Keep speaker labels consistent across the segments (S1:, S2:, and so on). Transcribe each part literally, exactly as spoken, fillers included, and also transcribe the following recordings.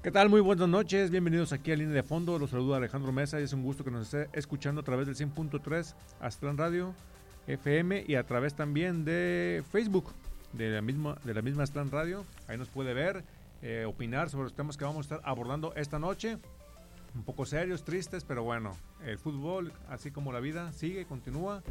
S1: ¿Qué tal? Muy buenas noches, bienvenidos aquí a Línea de Fondo, los saluda Alejandro Mesa y es un gusto que nos esté escuchando a través del cien punto tres Aztlán Radio F M y a través también de Facebook de la misma, de la misma Aztlán Radio. Ahí nos puede ver, eh, opinar sobre los temas que vamos a estar abordando esta noche, un poco serios, tristes, pero bueno, el fútbol, así como la vida, sigue, continúa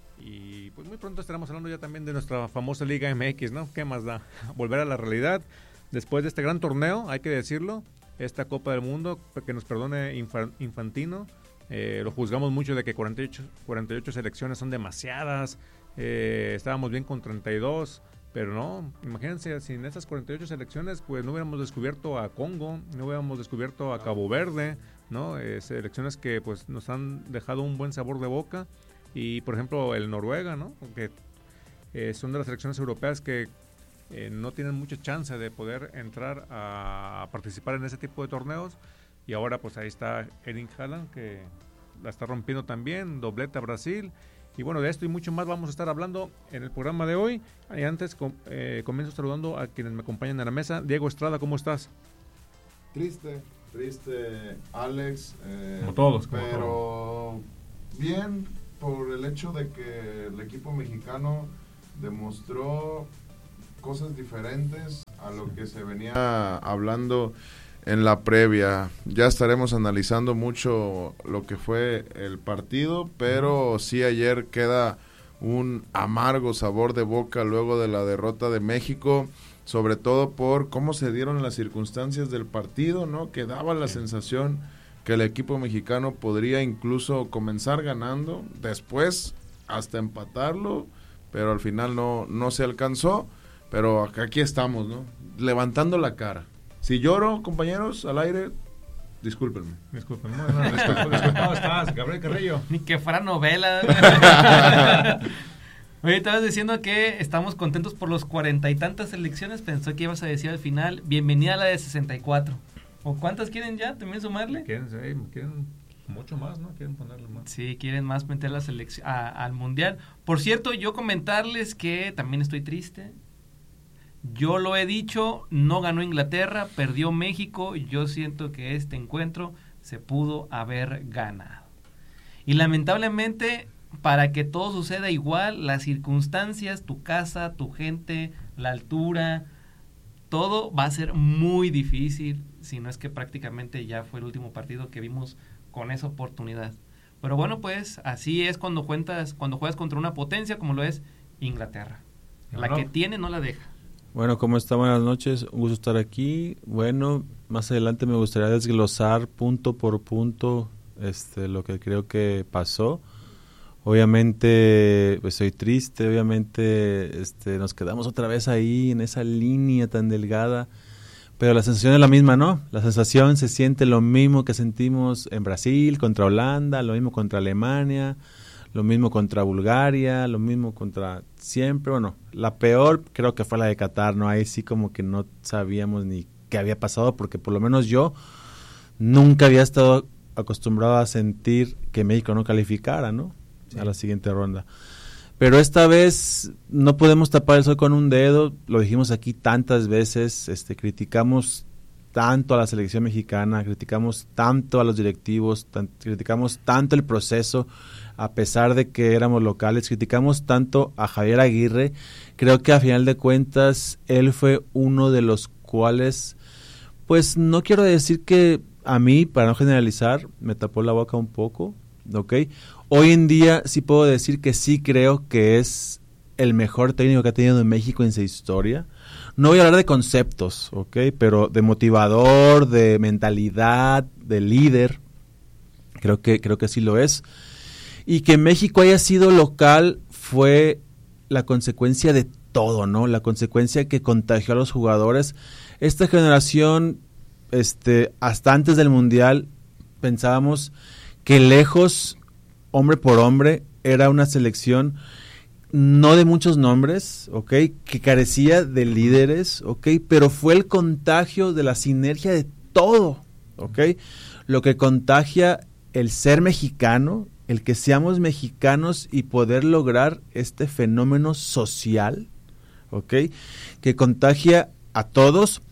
S1: y pues muy pronto estaremos hablando ya también de nuestra famosa Liga M X, ¿no? ¿Qué más da? Volver a la realidad. Después de este gran torneo, hay que decirlo, esta Copa del Mundo, que nos perdone Infantino, eh, lo juzgamos mucho de que cuarenta y ocho, cuarenta y ocho selecciones son demasiadas, eh, estábamos bien con treinta y dos, pero no, imagínense, sin esas cuarenta y ocho selecciones, pues no hubiéramos descubierto a Congo, no hubiéramos descubierto a Cabo Verde, ¿no? Eh, selecciones que pues nos han dejado un buen sabor de boca, y por ejemplo el Noruega, ¿no? Que eh, son de las selecciones europeas que Eh, no tienen mucha chance de poder entrar a, a participar en ese tipo de torneos, y ahora pues ahí está Erling Haaland, que la está rompiendo también, doblete a Brasil, y bueno, de esto y mucho más vamos a estar hablando en el programa de hoy. Y antes com, eh, comienzo saludando a quienes me acompañan en la mesa. Diego Estrada, ¿cómo estás?
S2: Triste, triste Alex, eh,
S1: como todos, como
S2: pero
S1: todos.
S2: Bien, por el hecho de que el equipo mexicano demostró cosas diferentes a lo que se venía hablando en la previa. Ya estaremos analizando mucho lo que fue el partido, pero sí ayer queda un amargo sabor de boca luego de la derrota de México, sobre todo por cómo se dieron las circunstancias del partido, ¿no? Que daba la sensación que el equipo mexicano podría incluso comenzar ganando, después hasta empatarlo, pero al final no, no se alcanzó. Pero aquí estamos, ¿no? Levantando la cara. Si lloro, compañeros, al aire, discúlpenme.
S1: Discúlpenme. No, no, disculpen, ¿cómo estás, Gabriel Carrillo?
S3: Ni que fuera novela. Oye, estabas diciendo que estamos contentos por los cuarenta y tantas elecciones. Pensó que ibas a decir al final, bienvenida a la de sesenta y cuatro. ¿O cuántas quieren ya también sumarle?
S1: Quieren, sí, quieren mucho más, ¿no? Quieren ponerle más.
S3: Sí, quieren más meter la selección a, al Mundial. Por cierto, yo comentarles que también estoy triste. Yo lo he dicho, no ganó Inglaterra, perdió México, y yo siento que este encuentro se pudo haber ganado. Y lamentablemente, para que todo suceda igual, las circunstancias, tu casa, tu gente, la altura, todo va a ser muy difícil, si no es que prácticamente ya fue el último partido que vimos con esa oportunidad. Pero bueno, pues así es cuando cuentas, cuando juegas contra una potencia como lo es Inglaterra. La que tiene no la deja.
S4: Bueno, ¿cómo está? Buenas noches, un gusto estar aquí. Bueno, más adelante me gustaría desglosar punto por punto este, lo que creo que pasó. Obviamente, pues soy triste, obviamente este, nos quedamos otra vez ahí en esa línea tan delgada, pero la sensación es la misma, ¿no? La sensación se siente lo mismo que sentimos en Brasil, contra Holanda, lo mismo contra Alemania, lo mismo contra Bulgaria, lo mismo contra siempre, bueno, la peor creo que fue la de Qatar, ¿no? Ahí sí como que no sabíamos ni qué había pasado, porque por lo menos yo nunca había estado acostumbrado a sentir que México no calificara, ¿no? Sí. A la siguiente ronda. Pero esta vez no podemos tapar el sol con un dedo, lo dijimos aquí tantas veces, este, criticamos tanto a la selección mexicana, criticamos tanto a los directivos, tan, criticamos tanto el proceso, a pesar de que éramos locales, criticamos tanto a Javier Aguirre. Creo que a final de cuentas él fue uno de los cuales, pues no quiero decir que a mí, para no generalizar, me tapó la boca un poco, ¿ok? Hoy en día sí puedo decir que sí creo que es el mejor técnico que ha tenido en México en su historia. No voy a hablar de conceptos, ¿ok? Pero de motivador, de mentalidad, de líder, creo que, creo que sí lo es. Y que México haya sido local fue la consecuencia de todo, ¿no? La consecuencia que contagió a los jugadores. Esta generación, este, hasta antes del Mundial, pensábamos que lejos, hombre por hombre, era una selección no de muchos nombres, ¿ok? Que carecía de líderes, ¿ok? Pero fue el contagio de la sinergia de todo, ¿ok? Lo que contagia el ser mexicano, el que seamos mexicanos y poder lograr este fenómeno social, ¿ok? Que contagia a todos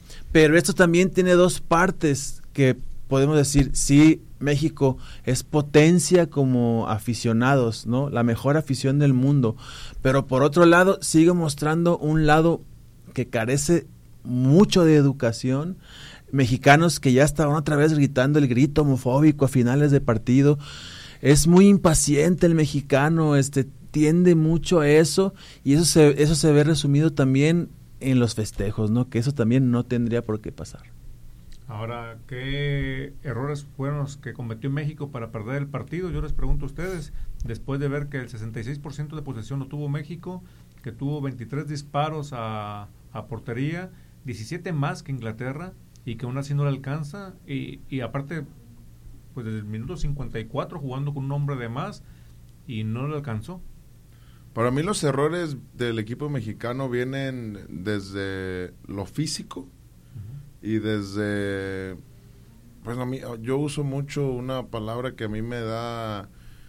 S4: pero esto también tiene dos partes que podemos decir, sí, México es potencia como aficionados, ¿no? La mejor afición del mundo, pero por otro lado sigue mostrando un lado que carece mucho de educación, mexicanos que ya estaban otra vez gritando el grito homofóbico a finales de partido. Es muy impaciente el mexicano, este tiende mucho a eso, y eso se, eso se ve resumido también en los festejos, ¿no? Que eso también no tendría por qué pasar.
S1: Ahora, ¿qué errores fueron los que cometió México para perder el partido? Yo les pregunto a ustedes, después de ver que el sesenta y seis por ciento de posesión lo tuvo México, que tuvo veintitrés disparos a, a portería, diecisiete más que Inglaterra, y que aún así no le alcanza, y, y aparte, pues desde el minuto cincuenta y cuatro jugando con un hombre de más, y no le alcanzó.
S2: Para mí los errores del equipo mexicano vienen desde lo físico, y desde, pues a mí, yo uso mucho una palabra que a mí me da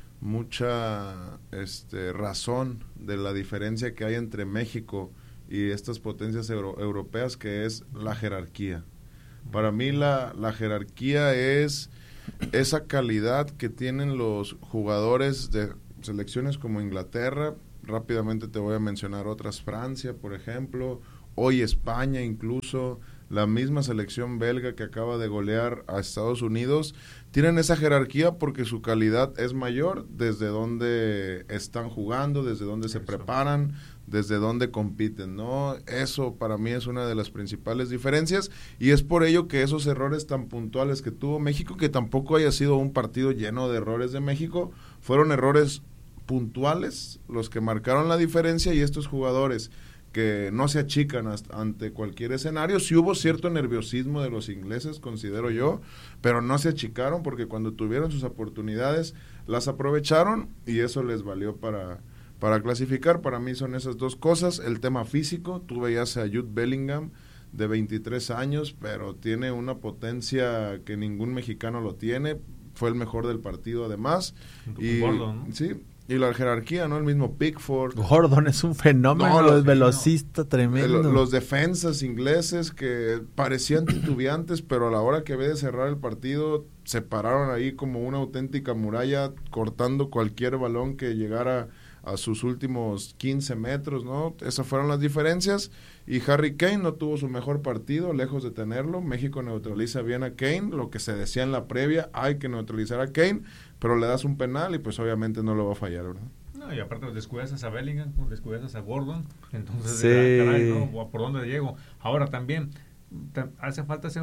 S2: mucha este, razón de la diferencia que hay entre México y estas potencias euro, europeas, que es la jerarquía. Para mí la, la jerarquía es esa calidad que tienen los jugadores de selecciones como Inglaterra. Rápidamente te voy a mencionar otras, Francia, por ejemplo, hoy España incluso, la misma selección belga que acaba de golear a Estados Unidos, tienen esa jerarquía porque su calidad es mayor desde donde están jugando, desde donde se preparan, desde donde compiten, ¿no? Eso para mí es una de las principales diferencias, y es por ello que esos errores tan puntuales que tuvo México, que tampoco haya sido un partido lleno de errores de México, fueron errores puntuales los que marcaron la diferencia, y estos jugadores que no se achican hasta ante cualquier escenario. Sí hubo cierto nerviosismo de los ingleses, considero yo, pero no se achicaron porque cuando tuvieron sus oportunidades las aprovecharon, y eso les valió para, para clasificar. Para mí son esas dos cosas. El tema físico, tú veías a Jude Bellingham de veintitrés años, pero tiene una potencia que ningún mexicano lo tiene, fue el mejor del partido además. Y, Gordon, ¿no? Sí, y la jerarquía, ¿no? El mismo Pickford.
S4: Gordon es un fenómeno, no, es velocista, no. tremendo.
S2: El, los defensas ingleses que parecían titubeantes, pero a la hora que ve de cerrar el partido, se pararon ahí como una auténtica muralla, cortando cualquier balón que llegara a sus últimos quince metros, ¿no? Esas fueron las diferencias. Y Harry Kane no tuvo su mejor partido, lejos de tenerlo. México neutraliza bien a Kane, lo que se decía en la previa, hay que neutralizar a Kane, pero le das un penal y pues obviamente no lo va a fallar, ¿verdad?
S1: No, y aparte descuidas a Bellingham, descuidas a Gordon, entonces,
S4: sí.
S1: caray, ¿no? ¿Por dónde llego? Ahora también hace falta esa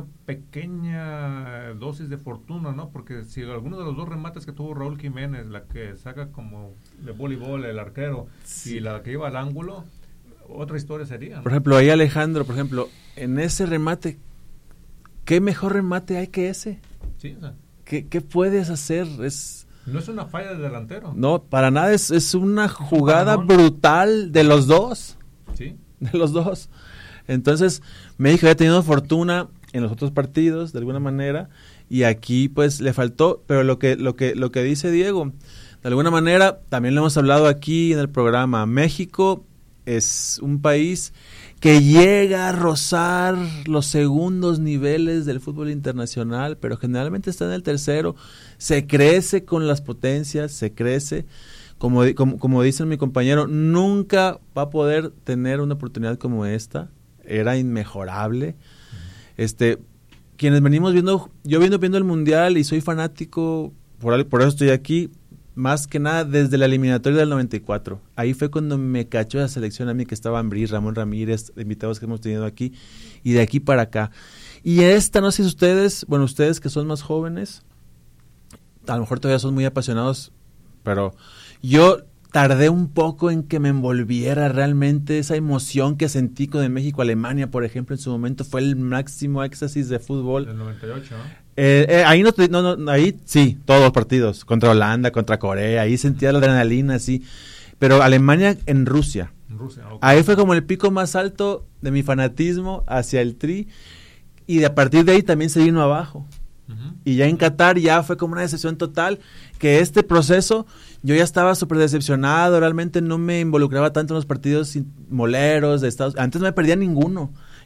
S1: pequeña dosis de fortuna, ¿no? Porque si alguno de los dos remates que tuvo Raúl Jiménez, la que saca como de voleibol el arquero, sí. y la que iba al ángulo, otra historia sería, ¿no?
S4: Por ejemplo, ahí Alejandro, por ejemplo, en ese remate, ¿qué mejor remate hay que ese?
S1: Sí, o sea,
S4: ¿Qué, ¿Qué puedes hacer? Es
S1: no es una falla del delantero.
S4: No, para nada, es, es una jugada brutal de los dos.
S1: Sí.
S4: De los dos. Entonces, México había tenido fortuna en los otros partidos, de alguna manera, y aquí pues le faltó, pero lo que, lo que, lo que dice Diego, de alguna manera, también lo hemos hablado aquí en el programa, México es un país que llega a rozar los segundos niveles del fútbol internacional, pero generalmente está en el tercero, se crece con las potencias, se crece, como, como, como dice mi compañero, nunca va a poder tener una oportunidad como esta, era inmejorable. Este, quienes venimos viendo, yo viendo viendo el Mundial y soy fanático, por, por eso estoy aquí, más que nada desde la eliminatoria del noventa y cuatro. Ahí fue cuando me cachó la selección a mí, que estaba Ambrí, Ramón Ramírez, invitados que hemos tenido aquí, y de aquí para acá. Y esta, no sé si ustedes, bueno, ustedes que son más jóvenes, a lo mejor todavía son muy apasionados, pero yo tardé un poco en que me envolviera realmente esa emoción que sentí con el México-Alemania, por ejemplo, en su momento fue el máximo éxtasis de fútbol.
S1: El noventa y ocho, ¿no?
S4: Eh, eh, ahí no, no, no, ahí sí, todos los partidos, contra Holanda, contra Corea, ahí sentía la adrenalina, sí, pero Alemania en Rusia,
S1: en Rusia okay.
S4: Ahí fue como el pico más alto de mi fanatismo hacia el Tri, y de a partir de ahí también se vino abajo, uh-huh. Y ya en Qatar ya fue como una decepción total, que este proceso, yo ya estaba súper decepcionado, realmente no me involucraba tanto en los partidos moleros de Estados Unidos, antes no me perdía ninguno,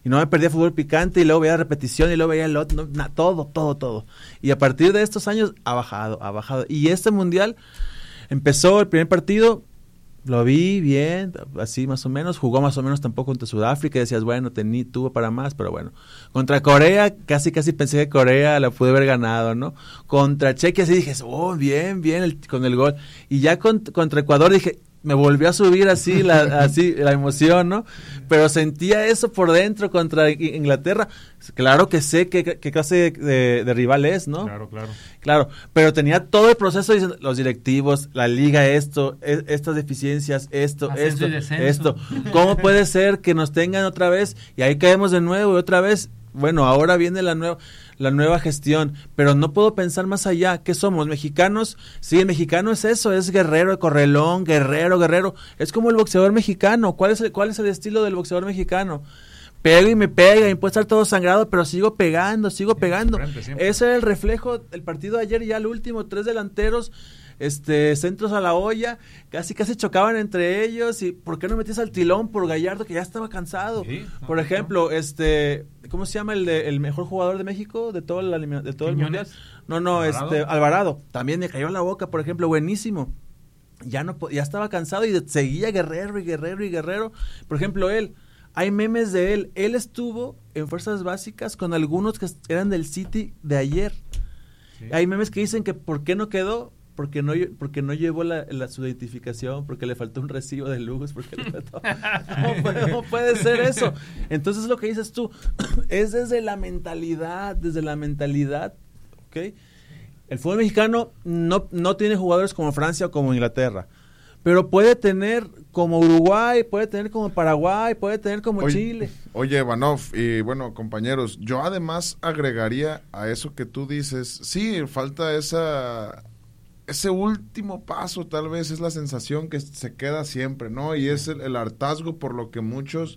S4: Y no me perdía fútbol picante y luego veía repetición y luego veía el otro, no, na, todo, todo, todo. Y a partir de estos años ha bajado, ha bajado. Y este mundial empezó el primer partido, lo vi bien, así más o menos, jugó más o menos tampoco contra Sudáfrica, y decías, bueno, tení, tuvo para más, pero bueno. Contra Corea, casi casi pensé que Corea la pude haber ganado, ¿no? Contra Chequia sí dije, oh, bien, bien el, con el gol. Y ya con, contra Ecuador dije, me volvió a subir así la, así la emoción, ¿no? Pero sentía eso por dentro contra Inglaterra. Claro que sé qué, qué clase de, de rival es, ¿no?
S1: Claro, claro.
S4: Claro, pero tenía todo el proceso diciendo, los directivos, la liga, esto, es, estas deficiencias, esto,
S3: Ascenso
S4: esto, esto. ¿Cómo puede ser que nos tengan otra vez y ahí caemos de nuevo y otra vez? Bueno, ahora viene la nueva la nueva gestión, pero no puedo pensar más allá. ¿Qué somos? ¿Mexicanos? Sí, el mexicano es eso, es guerrero, correlón, guerrero, guerrero. Es como el boxeador mexicano. ¿Cuál es el, cuál es el estilo del boxeador mexicano? Pego y me pega, y puede estar todo sangrado, pero sigo pegando, sigo pegando. Ese era el reflejo del partido de ayer, ya el último, tres delanteros, este, centros a la olla, casi casi chocaban entre ellos, y ¿por qué no metías al tilón por Gallardo, que ya estaba cansado? Sí, no, por ejemplo, no. este, ¿cómo se llama el de, el mejor jugador de México de todo el, de todo el mundial? No, no, ¿Alvarado? este, Alvarado, también me cayó en la boca, por ejemplo, buenísimo. Ya no, ya estaba cansado y seguía Guerrero y Guerrero y Guerrero. Por ejemplo, él, hay memes de él, él estuvo en fuerzas básicas con algunos que eran del City de ayer. Sí. Hay memes que dicen que ¿por qué no quedó? Porque no, porque no llevó la, la, su identificación, porque le faltó un recibo de luz, porque le faltó... ¿Cómo, puede, ¿Cómo puede ser eso? Entonces lo que dices tú, es desde la mentalidad, desde la mentalidad, ¿ok? El fútbol mexicano no, no tiene jugadores como Francia o como Inglaterra, pero puede tener como Uruguay, puede tener como Paraguay, puede tener como
S2: oye,
S4: Chile.
S2: Oye, Ivanov, y bueno, compañeros, yo además agregaría a eso que tú dices, sí, falta esa... ese último paso, tal vez es la sensación que se queda siempre, ¿no? Y es el, el hartazgo por lo que muchos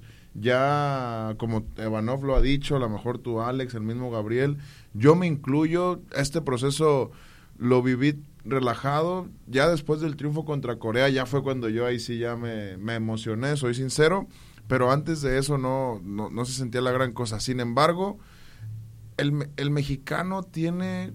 S2: ya, como Ivanov lo ha dicho, a lo mejor tú, Alex, el mismo Gabriel, yo me incluyo, este proceso lo viví relajado, ya después del triunfo contra Corea, ya fue cuando yo ahí sí ya me, me emocioné, soy sincero, pero antes de eso no, no, no se sentía la gran cosa. Sin embargo, el, el mexicano tiene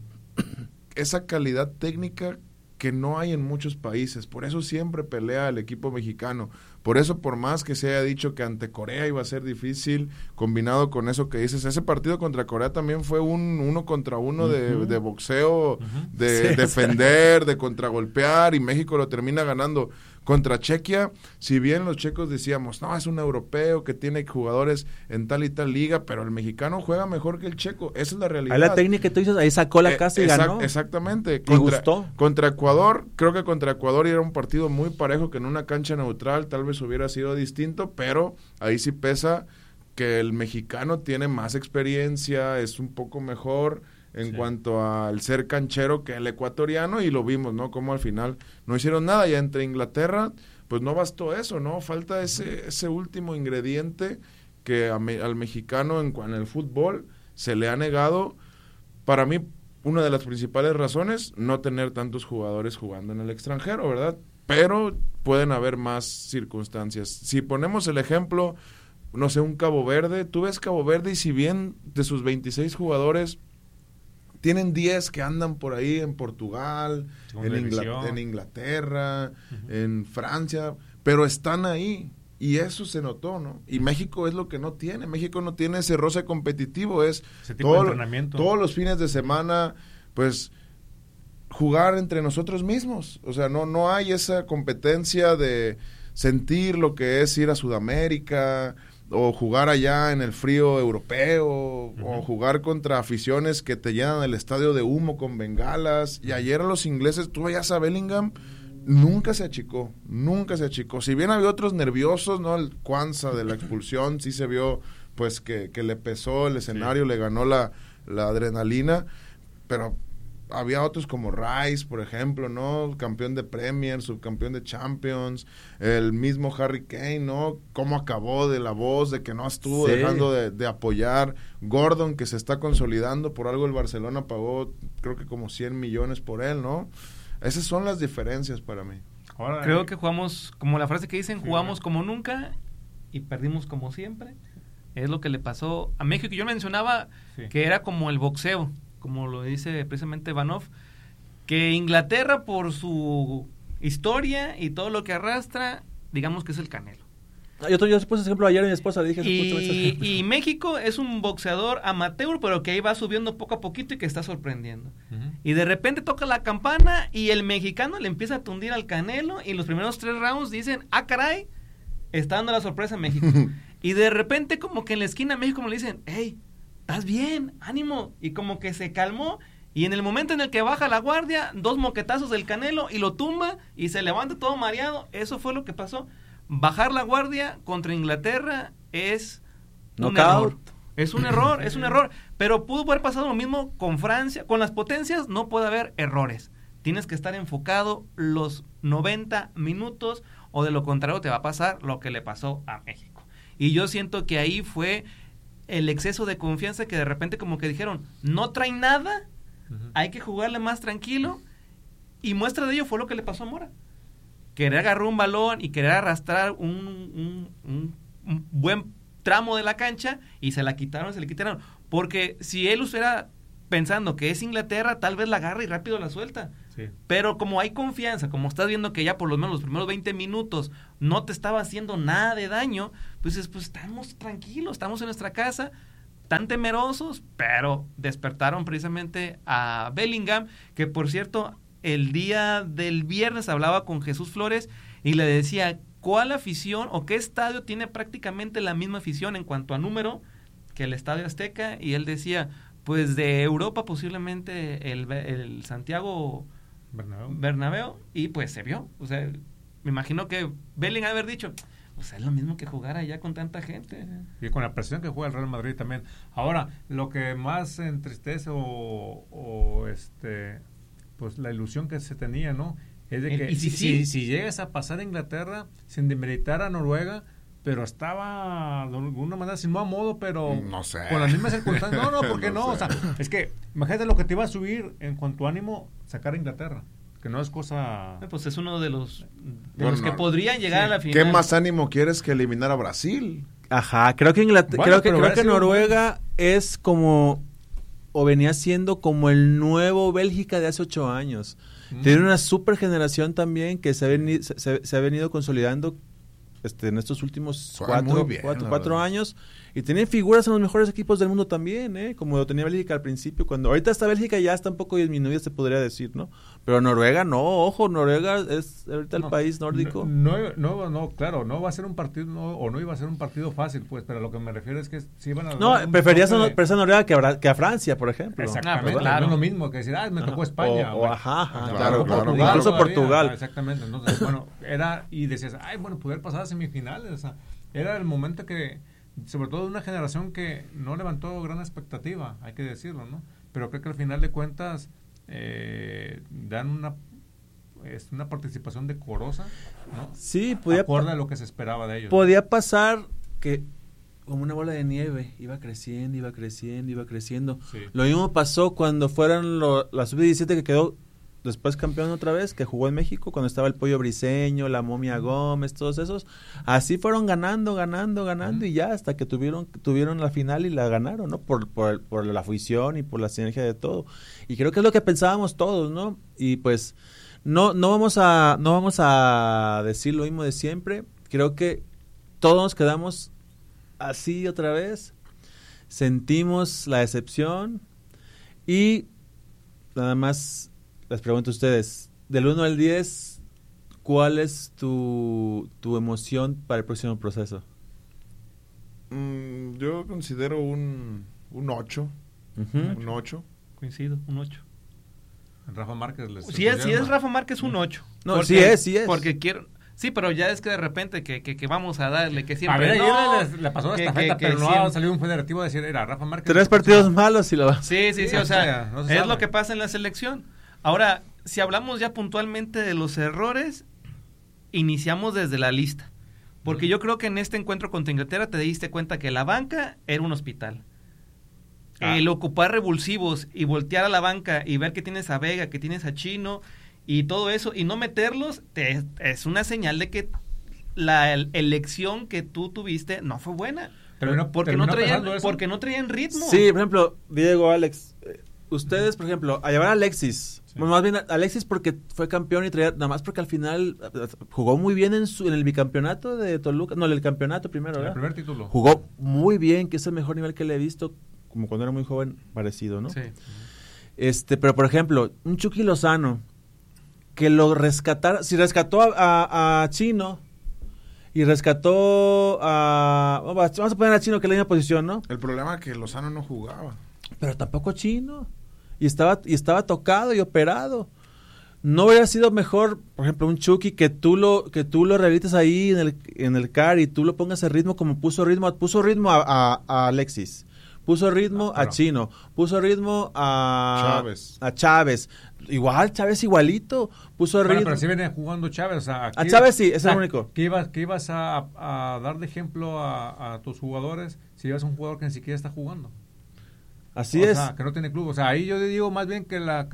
S2: esa calidad técnica que no hay en muchos países, por eso siempre pelea el equipo mexicano, por eso por más que se haya dicho que ante Corea iba a ser difícil, combinado con eso que dices, ese partido contra Corea también fue un uno contra uno de, uh-huh. de boxeo, uh-huh. de sí, defender, sí. de contragolpear, y México lo termina ganando. Contra Chequia, si bien los checos decíamos, no, es un europeo que tiene jugadores en tal y tal liga, pero el mexicano juega mejor que el checo, esa es la realidad.
S4: Ahí la técnica que tú dices, ahí sacó la casa eh, y exact, ganó.
S2: Exactamente.
S4: Contra, ¿te gustó?
S2: Contra Ecuador, creo que contra Ecuador era un partido muy parejo, que en una cancha neutral tal vez hubiera sido distinto, pero ahí sí pesa que el mexicano tiene más experiencia, es un poco mejor en sí. cuanto al ser canchero que el ecuatoriano, y lo vimos, ¿no? Como al final no hicieron nada, ya entre Inglaterra, pues no bastó eso, ¿no? Falta ese ese último ingrediente que a me, al mexicano en, en el fútbol se le ha negado. Para mí, una de las principales razones, no tener tantos jugadores jugando en el extranjero, ¿verdad? Pero pueden haber más circunstancias. Si ponemos el ejemplo, no sé, un Cabo Verde, tú ves Cabo Verde y si bien de sus veintiséis jugadores tienen diez que andan por ahí en Portugal, en, Ingl- en Inglaterra, uh-huh. en Francia, pero están ahí, y eso se notó, ¿no? Y México es lo que no tiene, México no tiene ese roce competitivo, es
S1: ese tipo todo, de entrenamiento.
S2: Todos los fines de semana, pues, jugar entre nosotros mismos, o sea, no, no hay esa competencia de sentir lo que es ir a Sudamérica, o jugar allá en el frío europeo, uh-huh. o jugar contra aficiones que te llenan el estadio de humo con bengalas. Y ayer a los ingleses, tú veías a Bellingham, nunca se achicó, nunca se achicó. Si bien había otros nerviosos, ¿no? El Kwanzaa de la expulsión, sí se vio pues que, que le pesó el escenario, sí. le ganó la, la adrenalina, pero había otros como Rice, por ejemplo, ¿no? Campeón de Premier, subcampeón de Champions, el mismo Harry Kane, ¿no? Cómo acabó de la voz, de que no estuvo sí. dejando de, de apoyar. Gordon, que se está consolidando, por algo el Barcelona pagó, creo que como cien millones por él, ¿no? Esas son las diferencias para mí.
S3: Ahora, creo que jugamos, como la frase que dicen, jugamos como nunca y perdimos como siempre. Es lo que le pasó a México. Yo mencionaba sí. que era como el boxeo, como lo dice precisamente Vanov, que Inglaterra por su historia y todo lo que arrastra, digamos que es el Canelo.
S4: Yo, yo puse ejemplo ayer a mi esposa, le dije
S3: y, y México es un boxeador amateur, pero que ahí va subiendo poco a poquito y que está sorprendiendo. Uh-huh. Y de repente toca la campana y el mexicano le empieza a tundir al Canelo y los primeros tres rounds dicen, ah caray, está dando la sorpresa a México. Y de repente como que en la esquina México como le dicen, hey, estás bien, ánimo. Y como que se calmó y en el momento en el que baja la guardia, dos moquetazos del Canelo y lo tumba y se levanta todo mareado. Eso fue lo que pasó. Bajar la guardia contra Inglaterra es un error. Es un error, es un error. Pero pudo haber pasado lo mismo con Francia. Con las potencias no puede haber errores. Tienes que estar enfocado los noventa minutos o de lo contrario te va a pasar lo que le pasó a México. Y yo siento que ahí fue el exceso de confianza que de repente como que dijeron, no traen nada, uh-huh. hay que jugarle más tranquilo. Y muestra de ello fue lo que le pasó a Mora. Querer agarrar un balón y querer arrastrar un, un, un, un buen tramo de la cancha y se la quitaron, se le quitaron. Porque si él estuviera pensando que es Inglaterra, tal vez la agarra y rápido la suelta. Sí. Pero como hay confianza, como estás viendo que ya por lo menos los primeros veinte minutos no te estaba haciendo nada de daño, pues es, pues estamos tranquilos, estamos en nuestra casa, tan temerosos, pero despertaron precisamente a Bellingham, que por cierto... El día del viernes hablaba con Jesús Flores y le decía cuál afición o qué estadio tiene prácticamente la misma afición en cuanto a número que el Estadio Azteca, y él decía, pues de Europa posiblemente el, el Santiago Bernabéu. Bernabéu, y pues se vio, o sea, me imagino que Bellingham haber dicho, o sea, es lo mismo que jugar allá con tanta gente.
S1: Y con la presión que juega el Real Madrid también. Ahora, lo que más entristece o, o este... pues la ilusión que se tenía, ¿no? Es de que si, si, si llegas a pasar a Inglaterra sin demeritar a Noruega, pero estaba de alguna manera, sin no a modo, pero
S2: no sé.
S1: con las mismas circunstancias. No, no, ¿por qué no?
S2: no
S1: o sea, es que imagínate lo que te iba a subir en cuanto a ánimo sacar a Inglaterra, que no es cosa...
S3: Pues es uno de los, de bueno, los que no. podrían llegar sí. a la final.
S2: ¿Qué más ánimo quieres que eliminar a Brasil?
S4: Ajá, creo que Inglaterra, bueno, creo que, creo que Noruega un... es como... o venía siendo como el nuevo Bélgica de hace ocho años. Mm. Tiene una super generación también que se ha venido, se, se ha venido consolidando este, en estos últimos cuatro, bien, cuatro, cuatro años, y tiene figuras en los mejores equipos del mundo también, ¿eh? Como lo tenía Bélgica al principio, cuando ahorita esta Bélgica ya está un poco disminuida, se podría decir, ¿no? Pero Noruega no, ojo, Noruega es ahorita el no, país nórdico.
S1: No, no, no, claro, no va a ser un partido, no, o no iba a ser un partido fácil, pues, pero lo que me refiero es que sí van a...
S4: No, preferías a no, Noruega que a, que a Francia, por ejemplo.
S1: Exactamente, ah, claro. No es lo mismo que decir, ah, me tocó España.
S4: O, o ajá, ajá,
S1: claro,
S4: claro,
S1: claro,
S4: Portugal, incluso
S1: todavía,
S4: Portugal.
S1: Exactamente, entonces, bueno, era, y decías, ay, bueno, poder pasar a semifinales, o sea, era el momento que... sobre todo de una generación que no levantó gran expectativa, hay que decirlo, ¿no? Pero creo que al final de cuentas eh, dan una es una participación decorosa, ¿no?
S4: Sí, podía
S1: acorde a lo que se esperaba de ellos.
S4: Podía pasar que como una bola de nieve, iba creciendo, iba creciendo, iba creciendo. Sí. Lo mismo pasó cuando fueron lo, la sub diecisiete que quedó después campeón otra vez, que jugó en México, cuando estaba el Pollo Briseño, la Momia Gómez, todos esos. Así fueron ganando, ganando, ganando, uh-huh. y ya hasta que tuvieron tuvieron la final y la ganaron, ¿no? Por, por, por la afición y por la sinergia de todo. Y creo que es lo que pensábamos todos, ¿no? Y pues no no vamos a no vamos a decir lo mismo de siempre. Creo que todos nos quedamos así otra vez. Sentimos la decepción y nada más les pregunto a ustedes, del uno al diez, ¿cuál es tu, tu emoción para el próximo proceso?
S2: Mm, yo considero un un ocho. Uh-huh. Un ocho.
S3: Coincido, un ocho.
S1: Rafa Márquez les
S3: Si es, si es Rafa Márquez, un ocho.
S4: No, porque, sí es, sí es.
S3: Porque quiero... Sí, pero ya es que de repente que, que, que vamos a darle, que siempre...
S1: A ver,
S3: no,
S1: ayer le, le pasó la estafeta, pero no ha salido un federativo a decir, era Rafa Márquez.
S4: Tres partidos malos y lo va.
S3: Sí, sí, sí, sí, o sea, no es sabe. Lo que pasa en la selección. Ahora, si hablamos ya puntualmente de los errores, iniciamos desde la lista. Porque yo creo que en este encuentro contra Inglaterra te diste cuenta que la banca era un hospital. Ah. El ocupar revulsivos y voltear a la banca y ver que tienes a Vega, que tienes a Chino y todo eso, y no meterlos, te, es una señal de que la elección que tú tuviste no fue buena.
S1: Terminó,
S3: porque,
S1: terminó
S3: no traían,
S1: pesando eso.
S3: porque no traían ritmo.
S4: Sí, por ejemplo, Diego, Alex, eh, ustedes, por ejemplo, a llevar a Alexis,
S1: Sí.
S4: bueno, más bien a Alexis porque fue campeón y traía, nada más porque al final eh, jugó muy bien en, su, en el bicampeonato de Toluca, no, el campeonato primero,
S1: El
S4: ¿verdad?
S1: primer título.
S4: Jugó muy bien, que es el mejor nivel que le he visto, como cuando era muy joven, parecido, ¿no?
S3: Sí.
S4: Este, pero por ejemplo, un Chucky Lozano, que lo rescatara, si rescató a, a, a Chino y rescató a, vamos a poner a Chino que es la misma posición, ¿no?
S2: El problema es que Lozano no jugaba.
S4: Pero tampoco Chino, y estaba, y estaba tocado y operado. ¿No hubiera sido mejor, por ejemplo, un Chucky que tú lo, que tú lo rehabilites ahí en el, en el C A R y tú lo pongas el ritmo como puso ritmo, puso ritmo a, a, a Alexis? Puso ritmo
S1: Ah, claro.
S4: a Chino, puso ritmo a
S2: Chávez.
S4: a Chávez. Igual, Chávez igualito, puso
S1: Bueno,
S4: ritmo.
S1: pero sí venía jugando Chávez. O sea, aquí-
S4: A Chávez sí, ese es el
S1: ah,
S4: único.
S1: ¿Qué ibas, qué ibas a, a dar de ejemplo a, a tus jugadores si llevas un jugador que ni siquiera está jugando?
S4: Así
S1: o
S4: es.
S1: sea, que no tiene club. O sea, ahí yo digo más bien que la,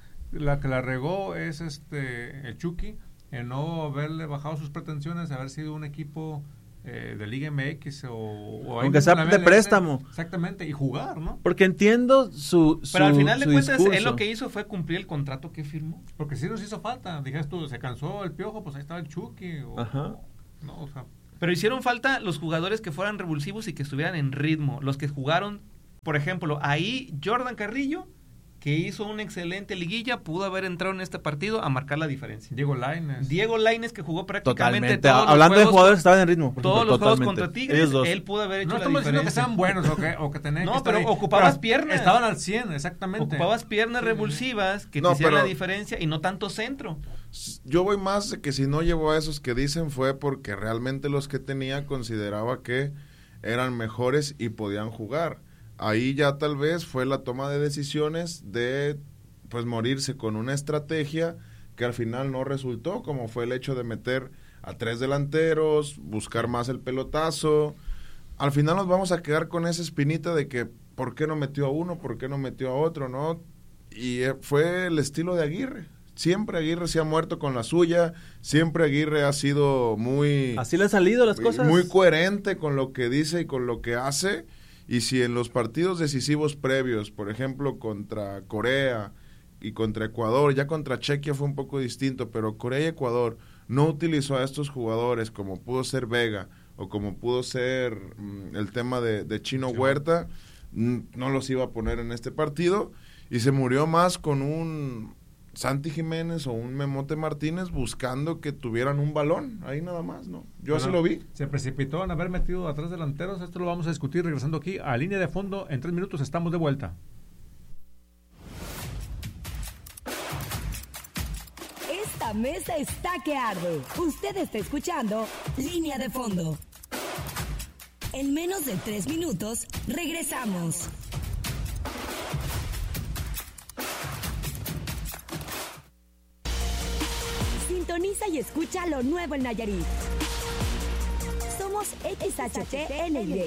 S1: la que la regó es este el Chucky en no haberle bajado sus pretensiones, haber sido un equipo eh, de Liga M X o, o ahí
S4: Aunque
S1: mismo
S4: sea
S1: en la
S4: de
S1: M L S.
S4: préstamo.
S1: Exactamente, y jugar, ¿no?
S4: Porque entiendo su, su
S3: Pero al final de
S4: su
S3: cuentas,
S4: discurso.
S3: él lo que hizo fue cumplir el contrato que firmó.
S1: Porque si nos hizo falta. Dijeras tú, se cansó el Piojo, pues ahí estaba el Chucky. O,
S4: Ajá.
S1: no, o sea,
S3: Pero hicieron falta los jugadores que fueran revulsivos y que estuvieran en ritmo. Los que jugaron, por ejemplo, ahí Jordan Carrillo, que hizo una excelente liguilla, pudo haber entrado en este partido a marcar la diferencia.
S1: Diego Lainez.
S3: Diego Lainez, que jugó prácticamente
S4: Totalmente.
S3: todos los
S4: Hablando de
S3: juegos,
S4: jugadores que estaban en ritmo. por
S3: todos
S4: ejemplo,
S3: los juegos
S4: totalmente.
S3: contra Tigres,
S4: Ellos dos.
S3: él pudo haber hecho
S1: No
S3: la
S1: estamos diciendo que
S3: diferencia.
S1: sean buenos o que, o que tenían
S3: No,
S1: que estar
S3: pero
S1: ahí.
S3: ocupabas
S1: Pero
S3: piernas.
S1: Estaban al cien, exactamente.
S3: Ocupabas piernas
S1: Sí.
S3: revulsivas que
S2: No,
S3: te hicieran
S2: pero-
S3: la diferencia y no tanto centro.
S2: Yo voy más de que si no llevó a esos que dicen fue porque realmente los que tenía consideraba que eran mejores y podían jugar. Ahí ya tal vez fue la toma de decisiones de pues morirse con una estrategia que al final no resultó, como fue el hecho de meter a tres delanteros, buscar más el pelotazo. Al final nos vamos a quedar con esa espinita de que ¿por qué no metió a uno? ¿Por qué no metió a otro? ¿No? Y eh, fue el estilo de Aguirre. Siempre Aguirre se ha muerto con la suya, siempre Aguirre ha sido muy...
S4: Así le han salido las cosas.
S2: Muy coherente con lo que dice y con lo que hace. Y si en los partidos decisivos previos, por ejemplo, contra Corea y contra Ecuador, ya contra Chequia fue un poco distinto, pero Corea y Ecuador no utilizó a estos jugadores como pudo ser Vega o como pudo ser mm, el tema de, de Chino
S1: Sí.
S2: Huerta, mm, no los iba a poner en este partido y se murió más con un Santi Jiménez o un Memote Martínez buscando que tuvieran un balón, ahí nada más, ¿no? Yo así
S1: Bueno,
S2: lo vi.
S1: Se precipitó en haber metido a tres delanteros. Esto lo vamos a discutir regresando aquí a Línea de Fondo. En tres minutos estamos de vuelta.
S5: Esta mesa está que arde. Usted está escuchando Línea de Fondo. En menos de tres minutos, regresamos. Sintoniza y escucha lo nuevo en Nayarit. Somos X H T N Y.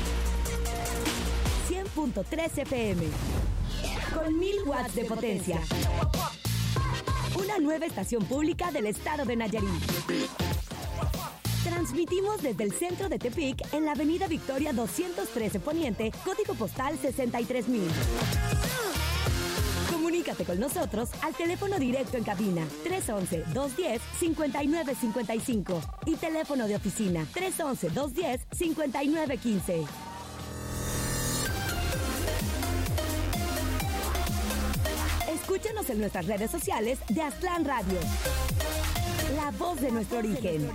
S5: cien punto tres F M. Con mil watts de potencia. Una nueva estación pública del estado de Nayarit. Transmitimos desde el centro de Tepic en la avenida Victoria doscientos trece Poniente, código postal sesenta y tres mil. Comunícate con nosotros al teléfono directo en cabina tres once, dos diez, cincuenta y nueve cincuenta y cinco y teléfono de oficina tres once, dos diez, cincuenta y nueve quince. Escúchanos en nuestras redes sociales de Aztlán Radio. La voz de nuestro origen.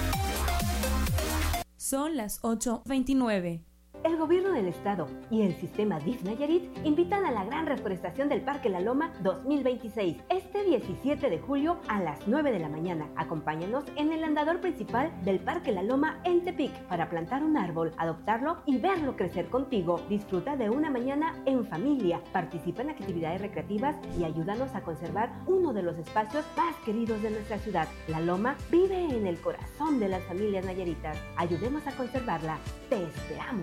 S6: Son las ocho veintinueve.
S7: El gobierno del estado y el sistema D I F Nayarit invitan a la gran reforestación del Parque La Loma dos mil veintiséis, este diecisiete de julio a las nueve de la mañana. Acompáñanos en el andador principal del Parque La Loma en Tepic para plantar un árbol, adoptarlo y verlo crecer contigo. Disfruta de una mañana en familia, participa en actividades recreativas y ayúdanos a conservar uno de los espacios más queridos de nuestra ciudad. La Loma vive en el corazón de las familias nayaritas. Ayudemos a conservarla. Te esperamos.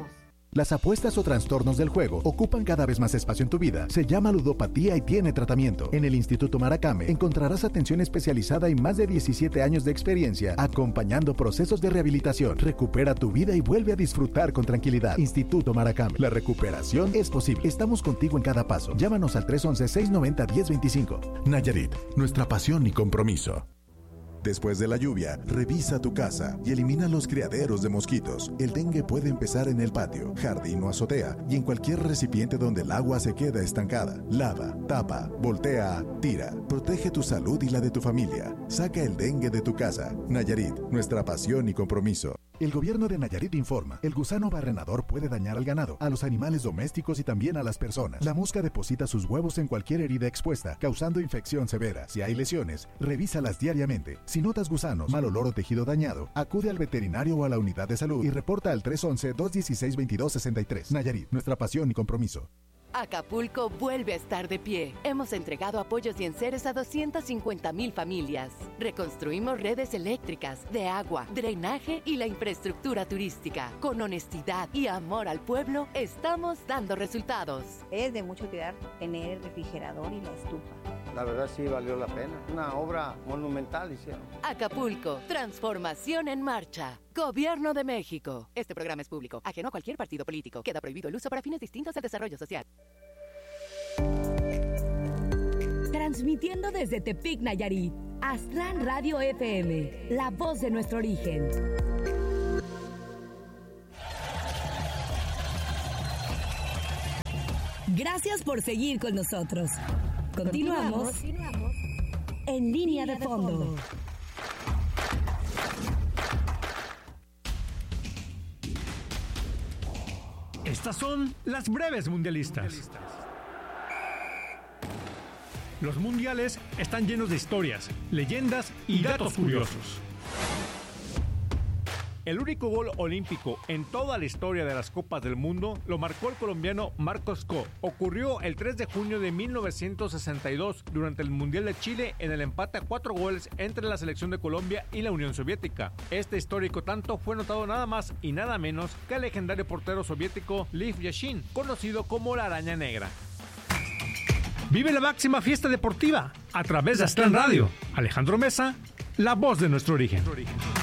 S8: Las apuestas o trastornos del juego ocupan cada vez más espacio en tu vida. Se llama ludopatía y tiene tratamiento. En el Instituto Maracame encontrarás atención especializada y más de diecisiete años de experiencia acompañando procesos de rehabilitación. Recupera tu vida y vuelve a disfrutar con tranquilidad. Instituto Maracame. La recuperación es posible. Estamos contigo en cada paso. Llámanos al tres once, seiscientos noventa, diez veinticinco. Nayarit, nuestra pasión y compromiso. Después de la lluvia, revisa tu casa y elimina los criaderos de mosquitos. El dengue puede empezar en el patio, jardín o azotea y en cualquier recipiente donde el agua se queda estancada. Lava, tapa, voltea, tira. Protege tu salud y la de tu familia. Saca el dengue de tu casa. Nayarit, nuestra pasión y compromiso. El gobierno de Nayarit informa, el gusano barrenador puede dañar al ganado, a los animales domésticos y también a las personas. La mosca deposita sus huevos en cualquier herida expuesta, causando infección severa. Si hay lesiones, revísalas diariamente. Si notas gusanos, mal olor o tejido dañado, acude al veterinario o a la unidad de salud y reporta al tres once, dos dieciséis, veintidós sesenta y tres. Nayarit, nuestra pasión y compromiso.
S9: Acapulco vuelve a estar de pie. Hemos entregado apoyos y enseres a doscientas cincuenta mil familias. Reconstruimos redes eléctricas, de agua, drenaje y la infraestructura turística. Con honestidad y amor al pueblo, estamos dando resultados.
S10: Es de mucha utilidad tener el refrigerador y la estufa.
S11: La verdad sí valió la pena. Una obra monumental hicieron.
S9: Acapulco, transformación en marcha. Gobierno de México. Este programa es público, ajeno a cualquier partido político. Queda prohibido el uso para fines distintos al desarrollo social.
S5: Transmitiendo desde Tepic, Nayarit, Aztlán Radio F M, la voz de nuestro origen. Gracias por seguir con nosotros. Continuamos, Continuamos en Línea de Fondo.
S1: Estas son las breves mundialistas. Los mundiales están llenos de historias, leyendas y datos curiosos. El único gol olímpico en toda la historia de las Copas del Mundo lo marcó el colombiano Marcos Co. Ocurrió el tres de junio de mil novecientos sesenta y dos durante el Mundial de Chile en el empate a cuatro goles entre la selección de Colombia y la Unión Soviética. Este histórico tanto fue notado nada más y nada menos que el legendario portero soviético Lev Yashin, conocido como la Araña Negra. Vive la máxima fiesta deportiva a través de Aztlán Radio. Alejandro Mesa, la voz de nuestro origen.